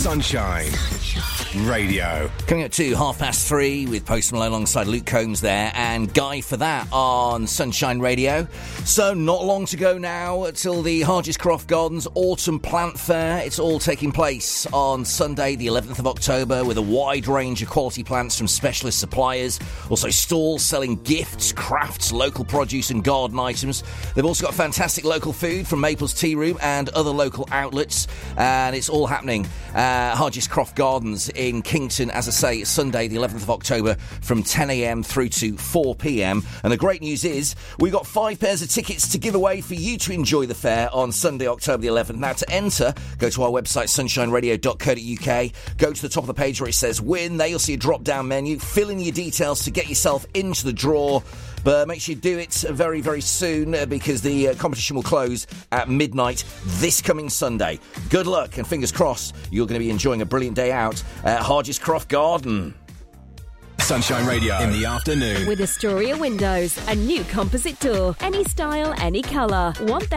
Sunshine Radio. Coming up to 3:30 with Post Malone alongside Luke Combs there and Guy for that on Sunshine Radio. So not long to go now till the Harges Croft Gardens Autumn Plant Fair. It's all taking place on Sunday the 11th of October with a wide range of quality plants from specialist suppliers. Also stalls selling gifts, crafts, local produce and garden items. They've also got fantastic local food from Maples Tea Room and other local outlets. And it's all happening Harges Croft Gardens in Kington, as I say, Sunday the 11th of October from 10 a.m. through to 4 p.m. And the great news is we've got 5 pairs of tickets to give away for you to enjoy the fair on Sunday, October the 11th. Now, to enter, go to our website, sunshineradio.co.uk, go to the top of the page where it says win. There you'll see a drop-down menu. Fill in your details to get yourself into the draw. But make sure you do it very, very soon because the competition will close at midnight this coming Sunday. Good luck and fingers crossed you're going to be enjoying a brilliant day out at Harges Croft Garden. Sunshine Radio in the afternoon. With Astoria Windows, a new composite door. Any style, any colour.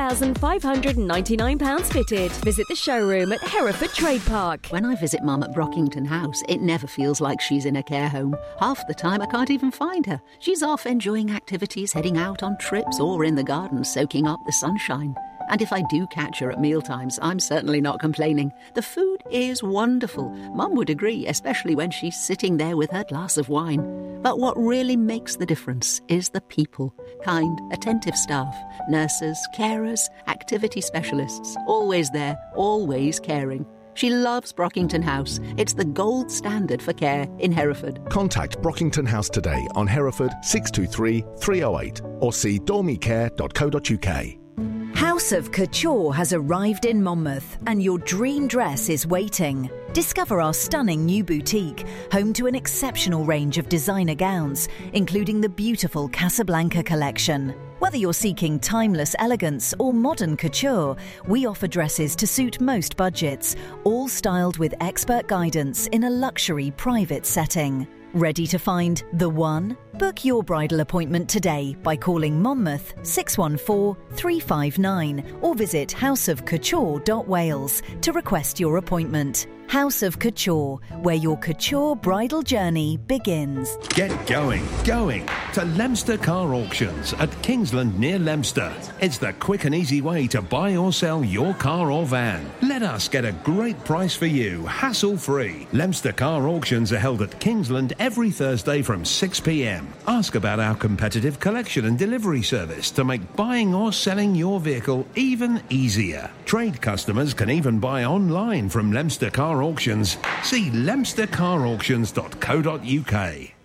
£1,599 fitted. Visit the showroom at Hereford Trade Park. When I visit Mum at Brockington House, it never feels like she's in a care home. Half the time I can't even find her. She's off enjoying activities, heading out on trips or in the garden soaking up the sunshine. And if I do catch her at mealtimes, I'm certainly not complaining. The food is wonderful. Mum would agree, especially when she's sitting there with her glass of wine. But what really makes the difference is the people. Kind, attentive staff, nurses, carers, activity specialists. Always there, always caring. She loves Brockington House. It's the gold standard for care in Hereford. Contact Brockington House today on Hereford 623 308 or see dormicare.co.uk. House of Couture has arrived in Monmouth and your dream dress is waiting. Discover our stunning new boutique, home to an exceptional range of designer gowns, including the beautiful Casablanca collection. Whether you're seeking timeless elegance or modern couture, we offer dresses to suit most budgets, all styled with expert guidance in a luxury private setting. Ready to find the one? Book your bridal appointment today by calling Monmouth 614 359 or visit houseofcouture.wales to request your appointment. House of Couture, where your couture bridal journey begins. Get going to Leicester Car Auctions at Kingsland near Leicester. It's the quick and easy way to buy or sell your car or van. Let us get a great price for you, hassle-free. Leicester Car Auctions are held at Kingsland every Thursday from 6 p.m. Ask about our competitive collection and delivery service to make buying or selling your vehicle even easier. Trade customers can even buy online from Leicester Car Auctions. See leicestercarauctions.co.uk.